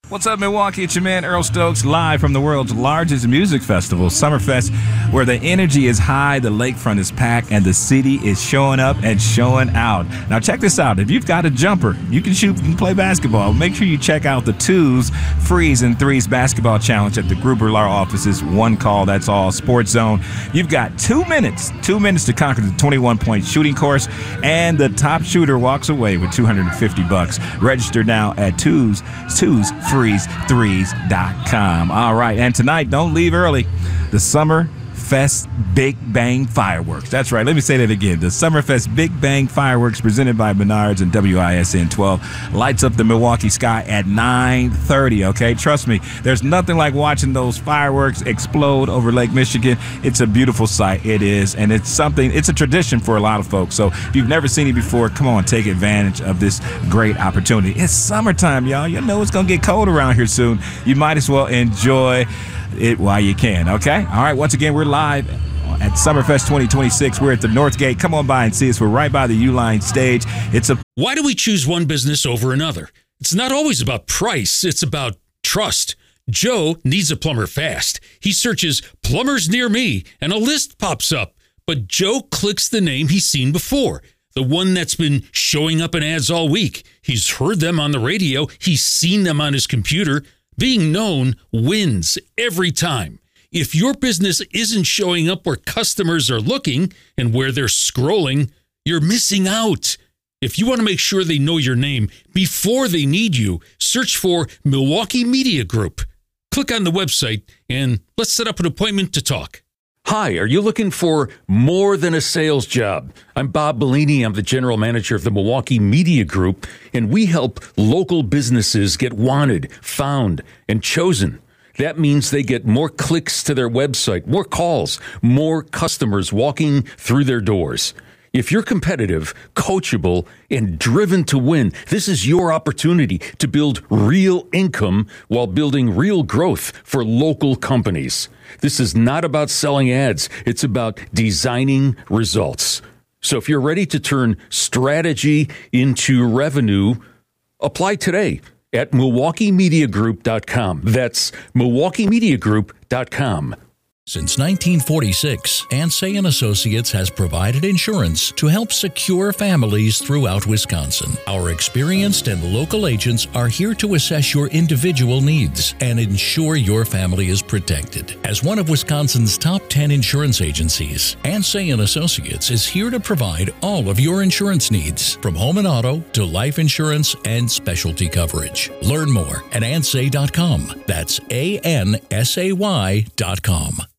What's up, Milwaukee? It's your man Earl Stokes, live from the world's largest music festival, Summerfest, where the energy is high, the lakefront is packed, and the city is showing up and showing out. Now, check this out. If you've got a jumper, you can shoot, you can play basketball. Make sure you check out the Twos Freeze and Threes Basketball Challenge at the Gruber Law offices. One call, that's all. Sports Zone. You've got 2 minutes to conquer the 21-point shooting course, and the top shooter walks away with $250. Register now at twosfreeze3s.com. All right, and tonight, don't leave early. The Summer Fest Big Bang Fireworks. That's right. Let me say that again. The Summerfest Big Bang Fireworks, presented by Menards and WISN 12, lights up the Milwaukee sky at 9:30. Okay, trust me. There's nothing like watching those fireworks explode over Lake Michigan. It's a beautiful sight. It is, and it's something. It's a tradition for a lot of folks. So if you've never seen it before, come on, take advantage of this great opportunity. It's summertime, y'all. You know it's gonna get cold around here soon. You might as well enjoy it while you can, okay? All right, once again, we're live at Summerfest 2026. We're at the North Gate. Come on by and see us. We're right by the U-Line stage. Why do we choose one business over another? It's not always about price. It's about trust. Joe needs a plumber fast. He searches plumbers near me, and a list pops up. But Joe clicks the name he's seen before, the one that's been showing up in ads all week. He's heard them on the radio. He's seen them on his computer. Being known wins every time. If your business isn't showing up where customers are looking and where they're scrolling, you're missing out. If you want to make sure they know your name before they need you, search for Milwaukee Media Group. Click on the website and let's set up an appointment to talk. Hi, are you looking for more than a sales job? I'm Bob Bellini. I'm the general manager of the Milwaukee Media Group, and we help local businesses get wanted, found, and chosen. That means they get more clicks to their website, more calls, more customers walking through their doors. If you're competitive, coachable, and driven to win, this is your opportunity to build real income while building real growth for local companies. This is not about selling ads. It's about designing results. So if you're ready to turn strategy into revenue, apply today at MilwaukeeMediaGroup.com. That's MilwaukeeMediaGroup.com. Since 1946, Ansay & Associates has provided insurance to help secure families throughout Wisconsin. Our experienced and local agents are here to assess your individual needs and ensure your family is protected. As one of Wisconsin's top 10 insurance agencies, Ansay & Associates is here to provide all of your insurance needs, from home and auto to life insurance and specialty coverage. Learn more at ansay.com. That's ANSAY.com.